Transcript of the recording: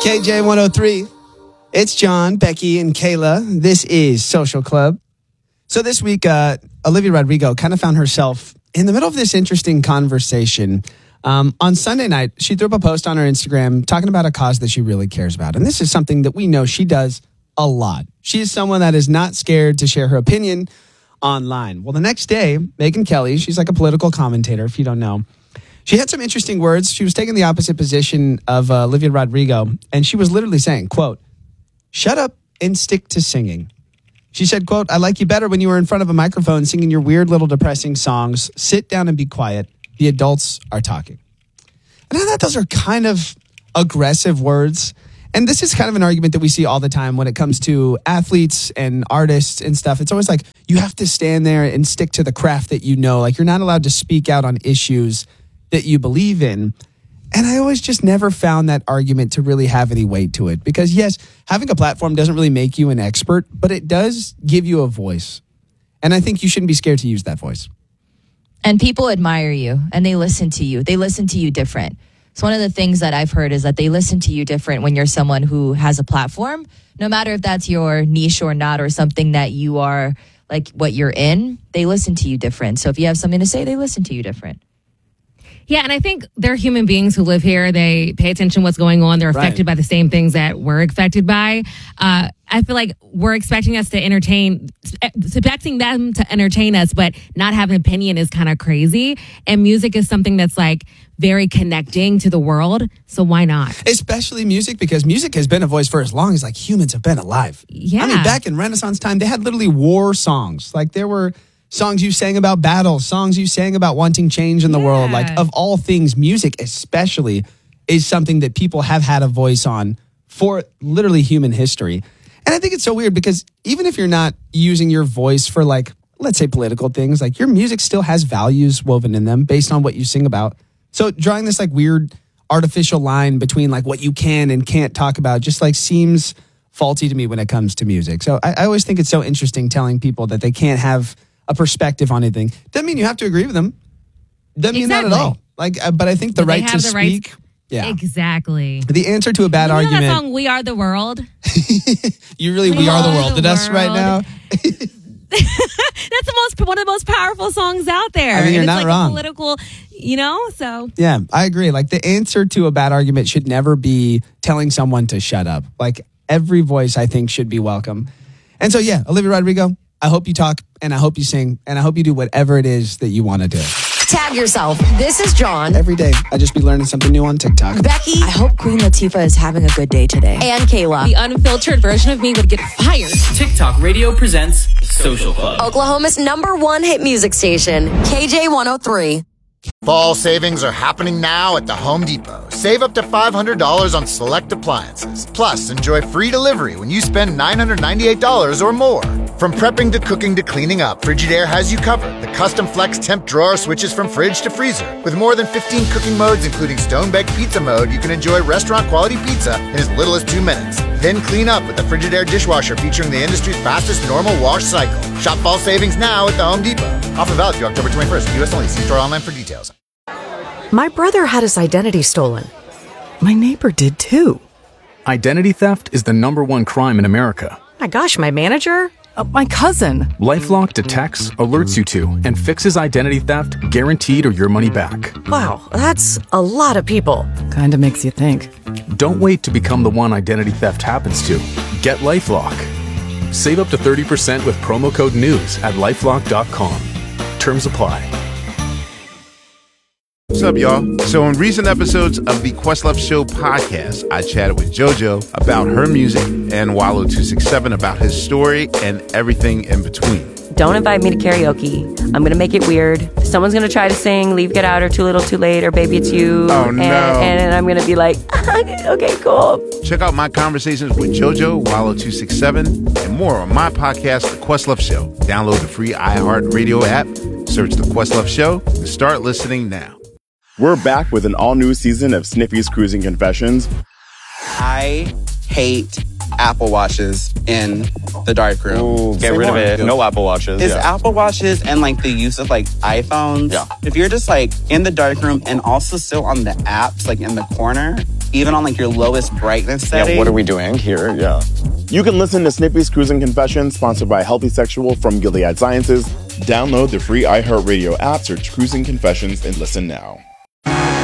KJ103. It's John, Becky, and Kayla. This is Social Club. So this week, Olivia Rodrigo kind of found herself in the middle of this interesting conversation. On Sunday night, she threw up a post on her Instagram talking about a cause that she really cares about. And this is something that we know she does a lot. She is someone that is not scared to share her opinion online. Well, the next day, Megyn Kelly, she's like a political commentator, if you don't know. She had some interesting words. She was taking the opposite position of Olivia Rodrigo, and she was literally saying, quote, "Shut up and stick to singing." She said, quote, "I like you better when you were in front of a microphone singing your weird little depressing songs. Sit down and be quiet. The adults are talking." And I thought those are kind of aggressive words. And this is kind of an argument that we see all the time when it comes to athletes and artists and stuff. It's always like you have to stand there and stick to the craft that you know. Like you're not allowed to speak out on issues that you believe in. And I always just never found that argument to really have any weight to it. Because yes, having a platform doesn't really make you an expert, but it does give you a voice. And I think you shouldn't be scared to use that voice. And people admire you and they listen to you. They listen to you different. So one of the things that I've heard is that they listen to you different when you're someone who has a platform, no matter if that's your niche or not, or something that you are like what you're in, they listen to you different. So if you have something to say, they listen to you different. Yeah, and I think they're human beings who live here. They pay attention to what's going on. They're affected by the same things that we're affected by. I feel like we're expecting them to entertain us, but not have an opinion is kind of crazy. And music is something that's like very connecting to the world. So why not? Especially music, because music has been a voice for as long as like humans have been alive. Yeah. I mean, back in Renaissance time, they had literally war songs. Like there were songs you sang about battle, songs you sang about wanting change in the world. Like of all things, music especially is something that people have had a voice on for literally human history. And I think it's so weird because even if you're not using your voice for like, let's say political things, like your music still has values woven in them based on what you sing about. So drawing this like weird artificial line between like what you can and can't talk about just like seems faulty to me when it comes to music. So I always think it's so interesting telling people that they can't have a perspective on anything. Doesn't mean you have to agree with them. Doesn't mean that at all. Like, but I think the right to speak. Yeah, exactly. The answer to a bad argument. That song, "We Are the World." You really we are the world at us right now. That's one of the most powerful songs out there. I mean, you're and not like wrong. A political, so. Yeah, I agree. Like the answer to a bad argument should never be telling someone to shut up. Like every voice, I think, should be welcome. And so, yeah, Olivia Rodrigo, I hope you talk and I hope you sing and I hope you do whatever it is that you want to do. Tag yourself. This is John. Every day, I just be learning something new on TikTok. Becky. I hope Queen Latifah is having a good day today. And Kayla. The unfiltered version of me would get fired. TikTok Radio presents Social Club, Oklahoma's #1 hit music station, KJ103. Fall savings are happening now at the Home Depot. Save up to $500 on select appliances. Plus, enjoy free delivery when you spend $998 or more. From prepping to cooking to cleaning up, Frigidaire has you covered. The custom flex temp drawer switches from fridge to freezer. With more than 15 cooking modes, including stone-baked pizza mode, you can enjoy restaurant-quality pizza in as little as 2 minutes. Then clean up with the Frigidaire dishwasher featuring the industry's fastest normal wash cycle. Shop fall savings now at the Home Depot. Offer valid through October 21st. U.S. only. See store online for details. My brother had his identity stolen. My neighbor did too. Identity theft is the #1 crime in America. My gosh, my manager? My cousin. LifeLock detects, alerts you to, and fixes identity theft guaranteed or your money back. Wow, that's a lot of people. Kinda makes you think. Don't wait to become the one identity theft happens to. Get LifeLock. Save up to 30% with promo code NEWS at LifeLock.com. Terms apply. What's up, y'all? So in recent episodes of the Questlove Show podcast, I chatted with JoJo about her music and Wallo267 about his story and everything in between. Don't invite me to karaoke. I'm going to make it weird. Someone's going to try to sing Leave, Get Out, or Too Little, Too Late, or Baby It's You. Oh, no. And I'm going to be like, okay, cool. Check out my conversations with JoJo, Wallo267, and more on my podcast, The Questlove Show. Download the free iHeartRadio app, search The Questlove Show, and start listening now. We're back with an all-new season of Sniffy's Cruising Confessions. I hate Apple Watches in the darkroom. Ooh, get rid of it. No Apple Watches. It's Apple Watches and like the use of like iPhones. Yeah. If you're just like in the darkroom and also still on the apps, like in the corner, even on like your lowest brightness setting. Yeah, what are we doing here? Yeah. You can listen to Snippy's Cruising Confessions, sponsored by Healthy Sexual from Gilead Sciences. Download the free iHeartRadio app, search Cruising Confessions, and listen now.